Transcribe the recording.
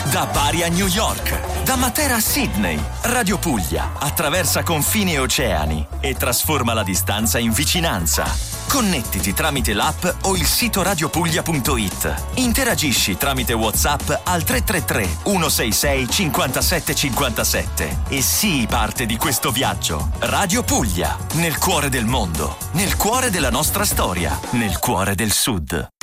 Da Bari a New York, da Matera a Sydney, Radio Puglia attraversa confini e oceani e trasforma la distanza in vicinanza. Connettiti tramite l'app o il sito radiopuglia.it. Interagisci tramite WhatsApp al 333 166 57 57 e sii parte di questo viaggio. Radio Puglia, nel cuore del mondo, nel cuore della nostra storia, nel cuore del Sud.